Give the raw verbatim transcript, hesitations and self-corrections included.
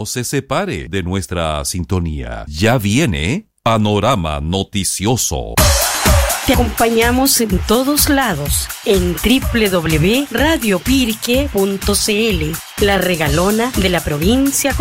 No se separe de nuestra sintonía. Ya viene Panorama Noticioso. Te acompañamos en todos lados en doble u doble u doble u punto radio pirque punto c l, la regalona de la provincia